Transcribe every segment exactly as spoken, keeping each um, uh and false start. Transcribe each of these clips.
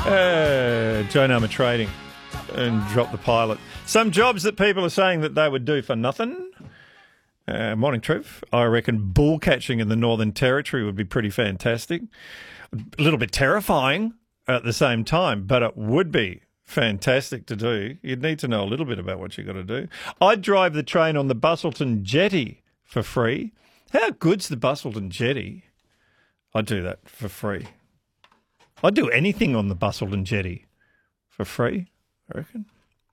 Uh, Joan Armour Trading and drop the pilot. Some jobs that people are saying that they would do for nothing. Uh, morning, Trev. I reckon bull catching in the Northern Territory would be pretty fantastic. A little bit terrifying at the same time, but it would be fantastic to do. You'd need to know a little bit about what you've got to do. I'd drive the train on the Busselton Jetty for free. How good's the Busselton Jetty? I'd do that for free. I'd do anything on the Busselton Jetty for free, I reckon.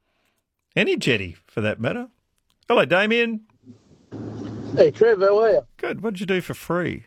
Any jetty, for that matter. Hello, Damien. Hey, Trev, how are you? Good. What did you do for free?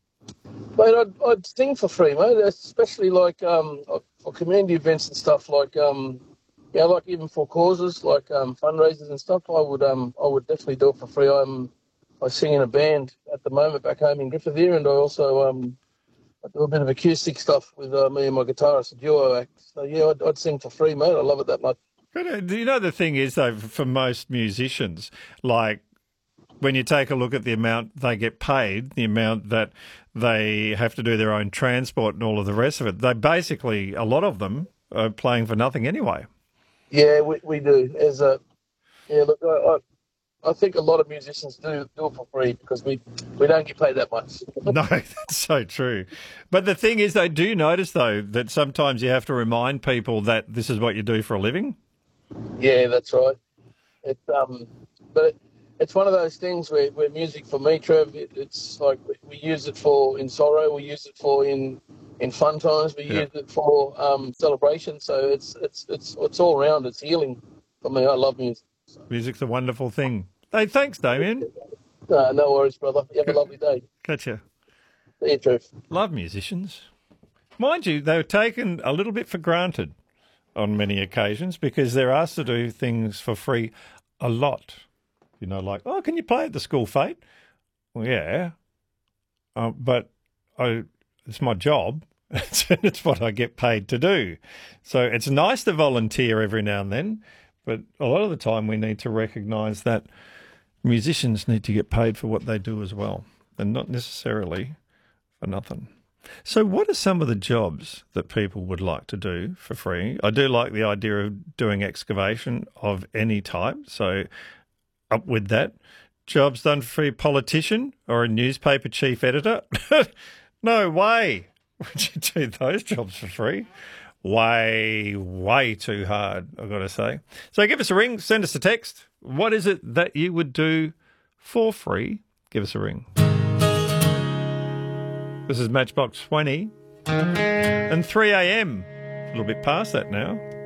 Mate, I'd, I'd sing for free, mate, especially like um, for community events and stuff, like, um, yeah, like even for causes, like um, fundraisers and stuff, I would um, I would definitely do it for free. I'm, I sing in a band at the moment back home in Griffith here, and I also um, I do a bit of acoustic stuff with uh, me and my guitarist, a duo act. So, yeah, I'd, I'd sing for free, mate. I love it that much. But, do you know, the thing is, though, for most musicians, like, when you take a look at the amount they get paid, the amount that they have to do their own transport and all of the rest of it, they basically, a lot of them are playing for nothing anyway. Yeah, we we do. As a, yeah, look, I, I, I think a lot of musicians do do it for free because we, we don't get paid that much. No, that's so true. But the thing is, they do notice, though, that sometimes you have to remind people that this is what you do for a living. Yeah, that's right. It, um, but it, it's one of those things where, where music, for me, Trev, it, it's like we, we use it for in sorrow, we use it for in in fun times, we yeah. use it for um, celebration. So it's it's it's it's all around. It's healing for me. I love music. So. Music's a wonderful thing. Hey, thanks, Damien. No, no worries, brother. You have a lovely day. Catch you. See you, Trev. Love musicians. Mind you, they were taken a little bit for granted on many occasions because they're asked to do things for free a lot. You know, like, oh, can you play at the school fete? Well, yeah, uh, but I, it's my job. It's what I get paid to do. So it's nice to volunteer every now and then, but a lot of the time we need to recognise that musicians need to get paid for what they do as well, and not necessarily for nothing. So what are some of the jobs that people would like to do for free? I do like the idea of doing excavation of any type, so up with that. Jobs done for free, politician or a newspaper chief editor? No way would you do those jobs for free. Way, way too hard, I've got to say. So give us a ring, send us a text. What is it that you would do for free? Give us a ring. This is Matchbox twenty and three a.m. A little bit past that now.